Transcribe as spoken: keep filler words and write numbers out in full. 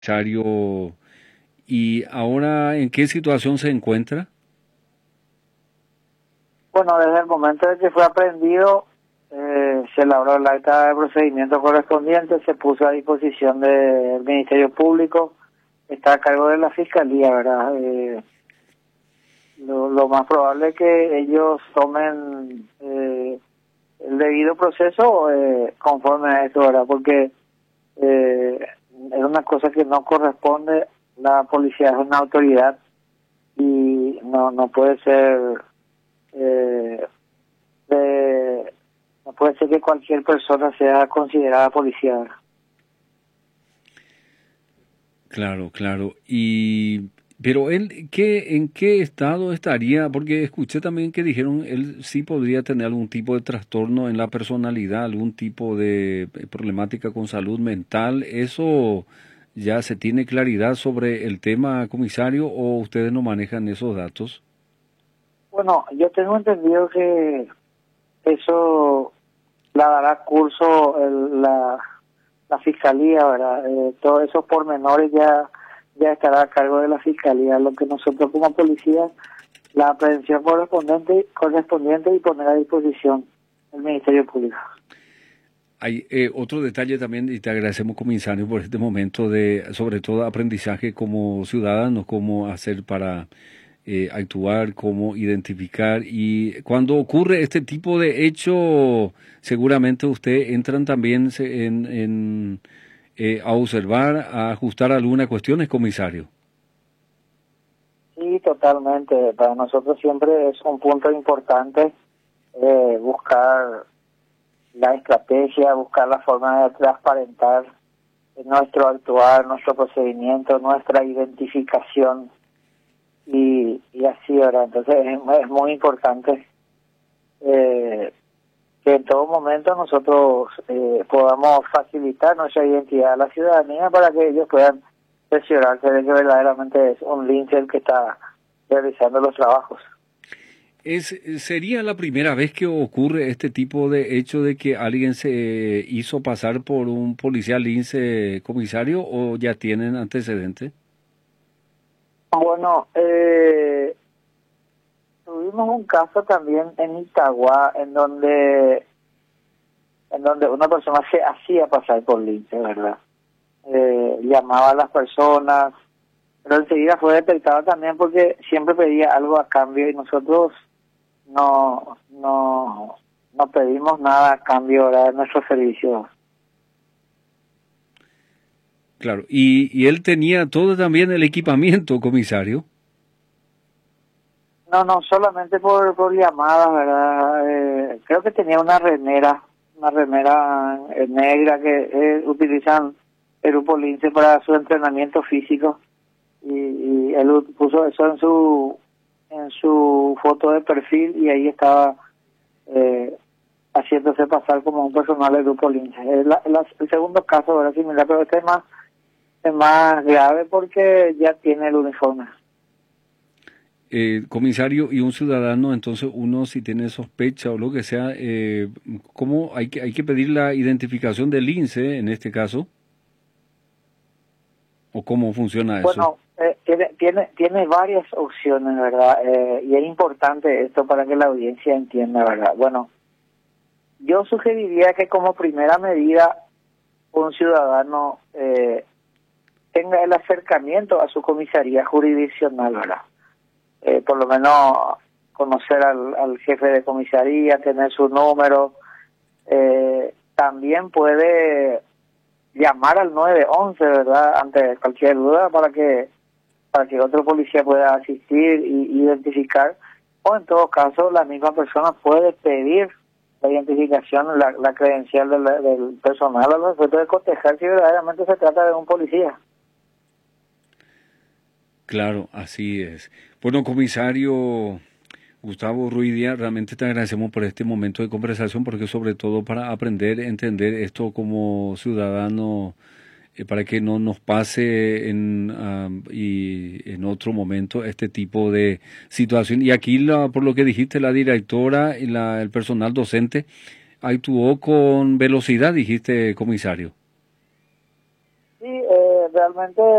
Chario, ¿y ahora en qué situación se encuentra? Bueno, desde el momento de que fue aprehendido, eh, se elaboró el acta de procedimiento correspondiente, se puso a disposición del Ministerio Público, está a cargo de la Fiscalía, ¿verdad? Eh, lo, lo más probable es que ellos tomen eh, el debido proceso eh, conforme a esto, ¿verdad? Porque eh, es una cosa que no corresponde, la policía es una autoridad y no, no puede ser... Eh, de, no puede ser que cualquier persona sea considerada policía. Claro, claro. Y pero él, ¿qué, en qué estado estaría? Porque escuché también que dijeron él sí podría tener algún tipo de trastorno en la personalidad, algún tipo de eh, problemática con salud mental. ¿Eso ya se tiene claridad sobre el tema, comisario, o ustedes no manejan esos datos? Bueno, yo tengo entendido que eso la dará curso el, la, la fiscalía, ¿verdad? Eh, todos esos pormenores ya ya estará a cargo de la fiscalía. Lo que nosotros como policía, la aprehensión correspondiente correspondiente y poner a disposición el Ministerio Público. Hay eh, otro detalle también, y te agradecemos, comisario, por este momento de, sobre todo, aprendizaje como ciudadanos, cómo hacer para eh, actuar, cómo identificar. Y cuando ocurre este tipo de hecho, seguramente ustedes entran también se- en, en, eh, a observar, a ajustar algunas cuestiones, comisario. Sí, totalmente. Para nosotros siempre es un punto importante eh, buscar la estrategia, buscar la forma de transparentar nuestro actuar, nuestro procedimiento, nuestra identificación y, y así, ¿verdad? Entonces es, es muy importante eh, que en todo momento nosotros eh, podamos facilitar nuestra identidad a la ciudadanía para que ellos puedan cerciorarse de que verdaderamente es un lince el que está realizando los trabajos. Es, ¿Sería la primera vez que ocurre este tipo de hecho de que alguien se hizo pasar por un policía lince, comisario, o ya tienen antecedentes? Bueno, eh, tuvimos un caso también en Itagua en donde en donde una persona se hacía pasar por lince, ¿verdad? Eh, llamaba a las personas, pero enseguida fue detectado también porque siempre pedía algo a cambio y nosotros no no no pedimos nada a cambio, ¿verdad?, de nuestros servicios. Claro, y, y él tenía todo también el equipamiento, comisario. No, no, solamente por, por llamadas, ¿verdad? Eh, creo que tenía una remera, una remera eh, negra que eh, utilizan el grupo Lince para su entrenamiento físico y, y él puso eso en su en su foto de perfil y ahí estaba eh, haciéndose pasar como un personal del grupo Lince. El, la- el segundo caso era similar, pero este es más, es más grave porque ya tiene el uniforme. Eh, comisario y un ciudadano, entonces uno si tiene sospecha o lo que sea, eh, ¿cómo hay que, hay que pedir la identificación del lince en este caso? ¿O cómo funciona eso? Bueno, eh, tiene, tiene, tiene varias opciones, ¿verdad? Eh, y es importante esto para que la audiencia entienda, ¿verdad? Bueno, yo sugeriría que como primera medida un ciudadano eh, tenga el acercamiento a su comisaría jurisdiccional, ¿verdad? Eh, por lo menos conocer al, al jefe de comisaría, tener su número. Eh, también puede llamar al nueve once, ¿verdad?, ante cualquier duda para que para que otro policía pueda asistir y identificar, o en todo caso la misma persona puede pedir la identificación, la, la credencial de la- del personal al efecto de cotejar si verdaderamente se trata de un policía. Claro, así es. Bueno, comisario Gustavo Ruidia, realmente te agradecemos por este momento de conversación, porque sobre todo para aprender, entender esto como ciudadano, eh, para que no nos pase en, am, y en otro momento este tipo de situación. Y aquí, la, por lo que dijiste, la directora y la, el personal docente actuó con velocidad, dijiste, comisario. Sí, eh, realmente